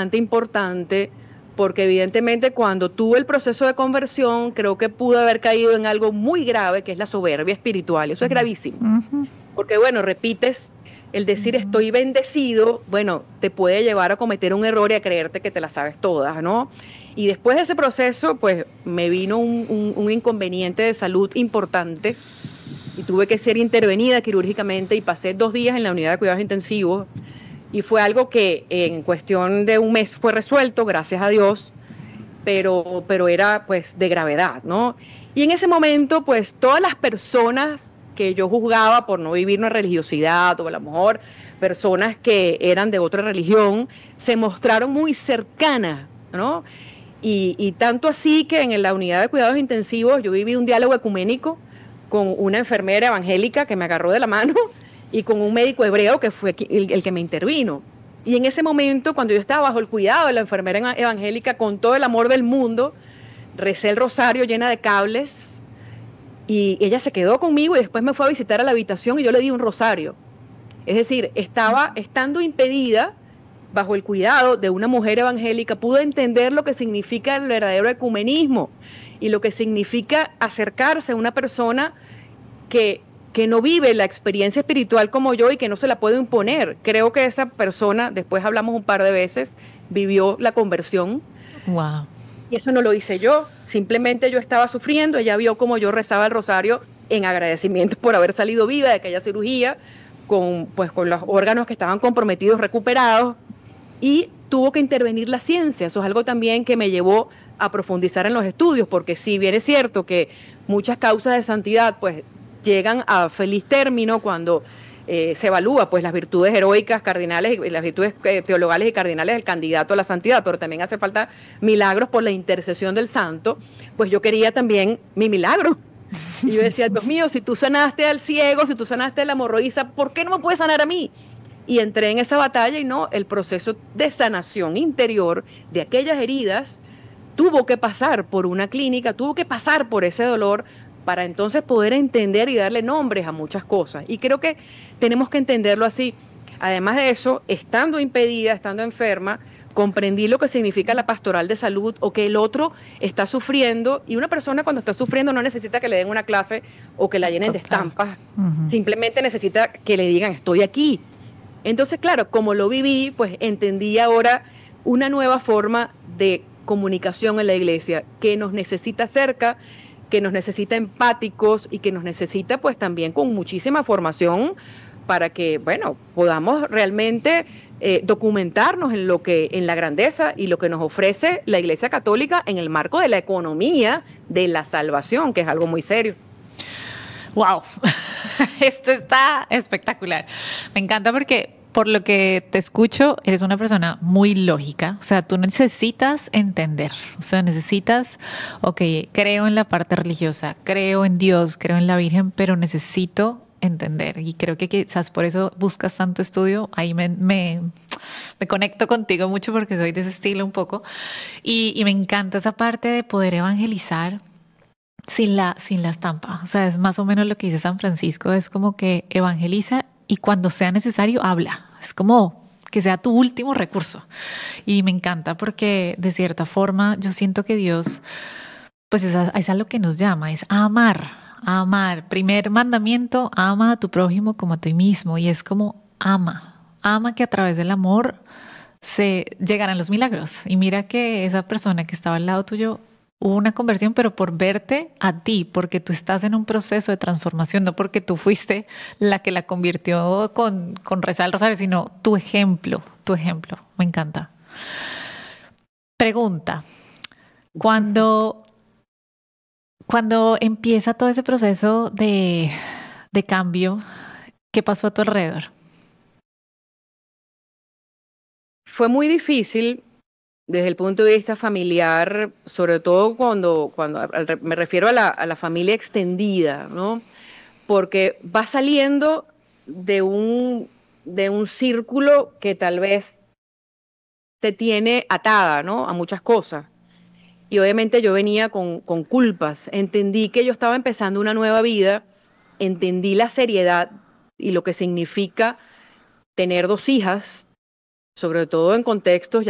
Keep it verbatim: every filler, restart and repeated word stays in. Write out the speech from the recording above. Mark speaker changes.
Speaker 1: bastante importante porque evidentemente cuando tuve el proceso de conversión creo que pude haber caído en algo muy grave que es la soberbia espiritual. Eso es gravísimo. Uh-huh. Porque bueno, repites el decir uh-huh. estoy bendecido, bueno, te puede llevar a cometer un error y a creerte que te la sabes todas, ¿no? Y después de ese proceso, pues me vino un, un, un inconveniente de salud importante y tuve que ser intervenida quirúrgicamente y pasé dos días en la unidad de cuidados intensivos y fue algo que en cuestión de un mes fue resuelto, gracias a Dios, pero, pero era pues de gravedad, ¿no? Y en ese momento pues todas las personas que yo juzgaba por no vivir una religiosidad o a lo mejor personas que eran de otra religión se mostraron muy cercanas, ¿no? Y, y tanto así que en la unidad de cuidados intensivos yo viví un diálogo ecuménico con una enfermera evangélica que me agarró de la mano y con un médico hebreo que fue el, el que me intervino. Y en ese momento, cuando yo estaba bajo el cuidado de la enfermera evangélica, con todo el amor del mundo, recé el rosario llena de cables y ella se quedó conmigo y después me fue a visitar a la habitación y yo le di un rosario. Es decir, estaba estando impedida bajo el cuidado de una mujer evangélica, pude entender lo que significa el verdadero ecumenismo y lo que significa acercarse a una persona que, que no vive la experiencia espiritual como yo y que no se la puede imponer. Creo que esa persona, después hablamos un par de veces, vivió la conversión.
Speaker 2: Wow.
Speaker 1: Y eso no lo hice yo, simplemente yo estaba sufriendo, ella vio como yo rezaba el rosario en agradecimiento por haber salido viva de aquella cirugía, con, pues, con los órganos que estaban comprometidos recuperados, y tuvo que intervenir la ciencia. Eso es algo también que me llevó a profundizar en los estudios, porque si bien es cierto que muchas causas de santidad pues llegan a feliz término cuando eh, se evalúa pues las virtudes heroicas cardinales y las virtudes eh, teologales y cardinales del candidato a la santidad, pero también hace falta milagros por la intercesión del santo, pues yo quería también mi milagro. Y yo decía, Dios mío, si tú sanaste al ciego, si tú sanaste a la hemorroísa, ¿por qué no me puedes sanar a mí? Y entré en esa batalla y no, el proceso de sanación interior de aquellas heridas tuvo que pasar por una clínica, tuvo que pasar por ese dolor para entonces poder entender y darle nombres a muchas cosas. Y creo que tenemos que entenderlo así. Además de eso, estando impedida, estando enferma, comprendí lo que significa la pastoral de salud o que el otro está sufriendo, y una persona cuando está sufriendo no necesita que le den una clase o que la llenen Total. de estampas, uh-huh. simplemente necesita que le digan estoy aquí. Entonces, claro, como lo viví, pues entendí ahora una nueva forma de comunicación en la iglesia que nos necesita cerca, que nos necesita empáticos y que nos necesita pues también con muchísima formación para que, bueno, podamos realmente eh, documentarnos en lo que, en la grandeza y lo que nos ofrece la Iglesia Católica en el marco de la economía de la salvación, que es algo muy serio.
Speaker 2: Wow, esto está espectacular. Me encanta porque por lo que te escucho, eres una persona muy lógica. O sea, tú necesitas entender. O sea, necesitas, ok, creo en la parte religiosa, creo en Dios, creo en la Virgen, pero necesito entender. Y creo que quizás por eso buscas tanto estudio. Ahí me, me, me conecto contigo mucho porque soy de ese estilo un poco. Y, y me encanta esa parte de poder evangelizar sin la, sin la estampa. O sea, es más o menos lo que dice San Francisco, es como que evangeliza y cuando sea necesario habla. Es como que sea tu último recurso. Y me encanta porque de cierta forma yo siento que Dios, pues es a, es a lo que nos llama, es a amar, a amar. Primer mandamiento, ama a tu prójimo como a ti mismo. Y es como ama, ama que a través del amor se llegarán los milagros. Y mira que esa persona que estaba al lado tuyo hubo una conversión, pero por verte a ti, porque tú estás en un proceso de transformación, no porque tú fuiste la que la convirtió con, con rezar el rosario, sino tu ejemplo, tu ejemplo. Me encanta. Pregunta, cuando, cuando empieza todo ese proceso de, de cambio, ¿qué pasó a tu alrededor?
Speaker 1: Fue muy difícil desde el punto de vista familiar, sobre todo cuando, cuando me refiero a la, a la familia extendida, ¿no? Porque va saliendo de un, de un círculo que tal vez te tiene atada, ¿no? A muchas cosas. Y obviamente yo venía con, con culpas. Entendí que yo estaba empezando una nueva vida, entendí la seriedad y lo que significa tener dos hijas, sobre todo en contextos